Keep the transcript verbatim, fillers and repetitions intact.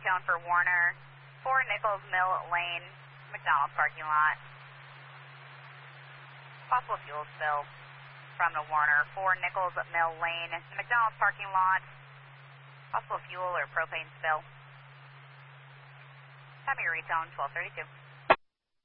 retone for Warner, four Nichols Mill Lane, McDonald's parking lot. Possible fuel spill from the Warner, four Nichols Mill Lane, McDonald's parking lot. Possible fuel or propane spill. Time of your retone, twelve thirty-two.